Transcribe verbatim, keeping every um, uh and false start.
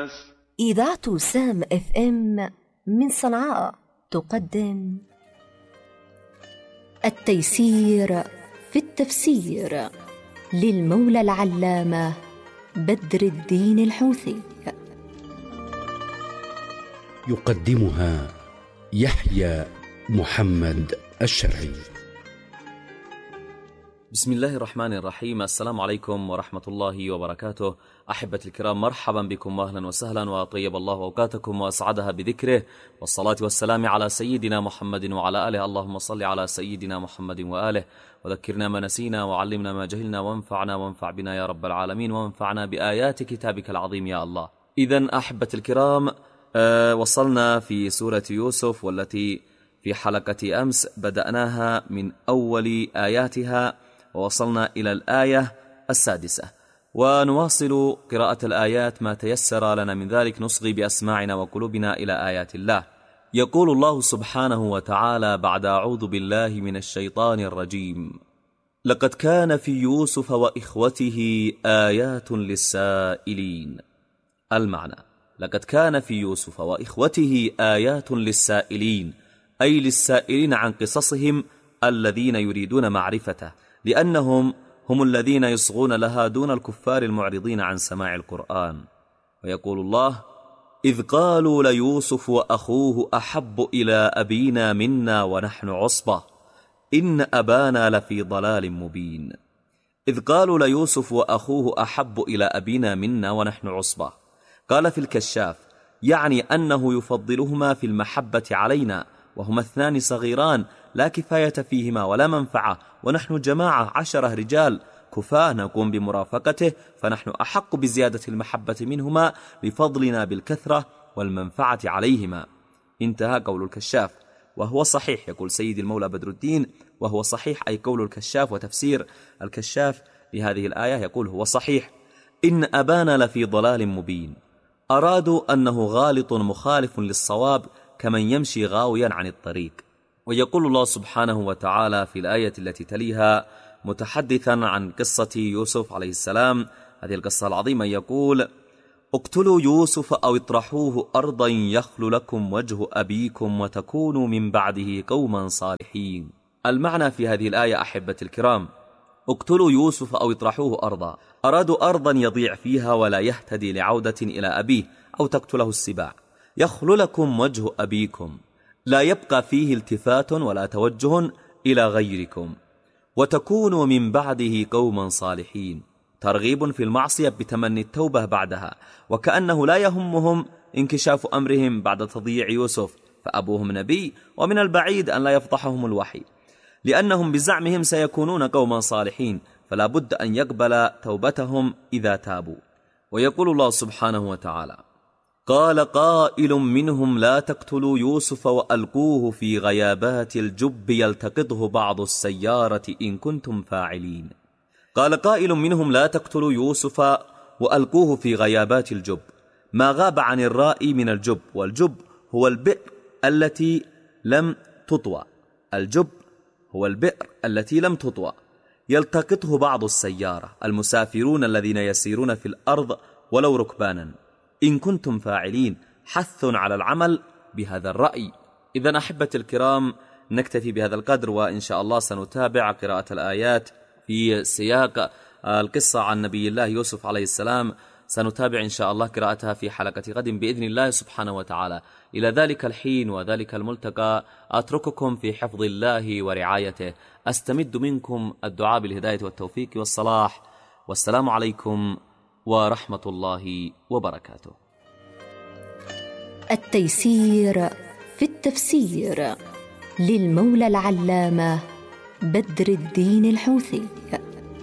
الناس. إذاعة سام اف ام من صنعاء تقدم التيسير في التفسير للمولى العلامة بدر الدين الحوثي. يقدمها يحيى محمد الشرعي. بسم الله الرحمن الرحيم. السلام عليكم ورحمة الله وبركاته. أحبة الكرام، مرحبا بكم وأهلا وسهلا، وطيب الله أوقاتكم وأسعدها بذكره، والصلاة والسلام على سيدنا محمد وعلى آله. اللهم صل على سيدنا محمد وآله، وذكرنا ما نسينا وعلمنا ما جهلنا وانفعنا وانفع بنا يا رب العالمين، وانفعنا بآيات كتابك العظيم يا الله. إذن أحبة الكرام، أه وصلنا في سورة يوسف، والتي في حلقة أمس بدأناها من أول آياتها ووصلنا إلى الآية السادسة، ونواصل قراءة الآيات ما تيسر لنا من ذلك، نصغي بأسماعنا وقلوبنا إلى آيات الله. يقول الله سبحانه وتعالى بعد أعوذ بالله من الشيطان الرجيم: لقد كان في يوسف وإخوته آيات للسائلين. المعنى: لقد كان في يوسف وإخوته آيات للسائلين، أي للسائلين عن قصصهم الذين يريدون معرفته، لأنهم هم الذين يصغون لها دون الكفار المعرضين عن سماع القرآن. ويقول الله: إذ قالوا ليوسف وأخوه أحب إلى أبينا منا ونحن عصبة إن أبانا لفي ضلال مبين. إذ قالوا ليوسف وأخوه أحب إلى أبينا منا ونحن عصبة، قال في الكشاف يعني أنه يفضلهما في المحبة علينا، وهما اثنان صغيران لا كفاية فيهما ولا منفعة، ونحن جماعة عشرة رجال كفاة نقوم بمرافقته، فنحن أحق بزيادة المحبة منهما لفضلنا بالكثرة والمنفعة عليهما. انتهى قول الكشاف، وهو صحيح. يقول سيد المولى بدر الدين: وهو صحيح، أي قول الكشاف وتفسير الكشاف لهذه الآية، يقول هو صحيح. إن أبانا لفي ضلال مبين، أرادوا أنه غالط مخالف للصواب كمن يمشي غاويا عن الطريق. ويقول الله سبحانه وتعالى في الآية التي تليها متحدثا عن قصة يوسف عليه السلام، هذه القصة العظيمة، يقول: اقتلوا يوسف أو اطرحوه أرضا يخل لكم وجه أبيكم وتكونوا من بعده قوما صالحين. المعنى في هذه الآية أحبة الكرام: اقتلوا يوسف أو اطرحوه أرضا، أرادوا أرضا يضيع فيها ولا يهتدي لعودة إلى أبيه، أو تقتله السباع. يخل لكم وجه أبيكم، لا يبقى فيه التفات ولا توجه إلى غيركم، وتكونوا من بعده قوما صالحين، ترغيب في المعصية بتمني التوبة بعدها، وكأنه لا يهمهم انكشاف أمرهم بعد تضييع يوسف، فأبوهم نبي، ومن البعيد أن لا يفضحهم الوحي، لأنهم بزعمهم سيكونون قوما صالحين، فلا بد أن يقبل توبتهم إذا تابوا. ويقول الله سبحانه وتعالى: قال قائل منهم لا تقتلوا يوسف وألقوه في غيابات الجب يلتقطه بعض السيارة إن كنتم فاعلين. قال قائل منهم لا تقتلوا يوسف وألقوه في غيابات الجب، ما غاب عن الرائي من الجب، والجب هو البئر التي لم تطوى، الجب هو البئر التي لم تطوى، يلتقطه بعض السيارة، المسافرون الذين يسيرون في الأرض ولو ركبانا، إن كنتم فاعلين، حث على العمل بهذا الرأي. إذن أحبة الكرام، نكتفي بهذا القدر، وإن شاء الله سنتابع قراءة الآيات في سياق القصة عن نبي الله يوسف عليه السلام، سنتابع إن شاء الله قراءتها في حلقة غد بإذن الله سبحانه وتعالى. إلى ذلك الحين وذلك الملتقى أترككم في حفظ الله ورعايته، أستمد منكم الدعاء بالهداية والتوفيق والصلاح، والسلام عليكم ورحمة الله وبركاته. التيسير في التفسير للمولى العلامة بدر الدين الحوثي.